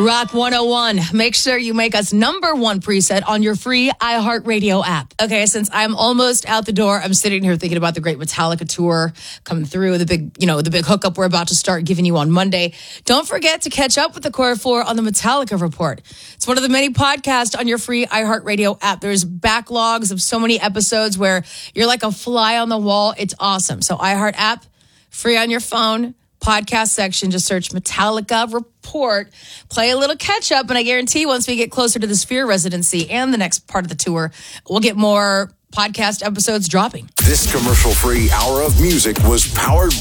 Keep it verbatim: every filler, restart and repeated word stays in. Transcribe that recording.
Rock one oh one. Make sure you make us number one preset on your free iHeartRadio app. Okay, since I'm almost out the door, I'm sitting here thinking about the great Metallica tour coming through, the big, you know, the big hookup we're about to start giving you on Monday. Don't forget to catch up with the Core four on the Metallica Report. It's one of the many podcasts on your free iHeartRadio app. There's backlogs of so many episodes where you're like a fly on the wall. It's awesome. So iHeart app, free on your phone. Podcast section, just search Metallica Report, play a little catch up, and I guarantee once we get closer to the Sphere residency and the next part of the tour, we'll get more podcast episodes dropping. This commercial-free hour of music was powered